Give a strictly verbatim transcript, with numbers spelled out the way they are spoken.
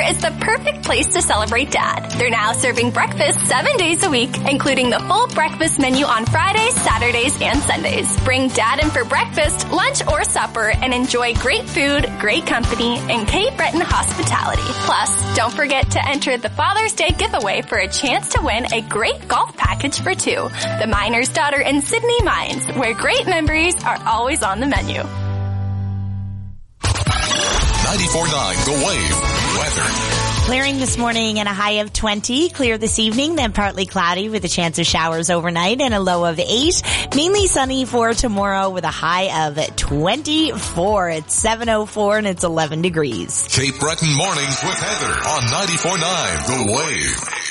is the perfect place to celebrate Dad. They're now serving breakfast seven days a week, including the full breakfast menu on Fridays, Saturdays, and Sundays. Bring Dad in for breakfast, lunch, or supper and enjoy great food, great company, and Cape Breton hospitality. Plus, don't forget to enter the Father's Day giveaway for a chance to win a great golf package for two. The Miner's Daughter in Sydney Mines, where great memories are always on the menu. ninety-four point nine The Wave. Weather. Clearing this morning and a high of twenty. Clear this evening, then partly cloudy with a chance of showers overnight and a low of eight. Mainly sunny for tomorrow with a high of twenty-four. It's seven oh four and it's eleven degrees. Cape Breton Mornings with Heather on ninety-four point nine The Wave.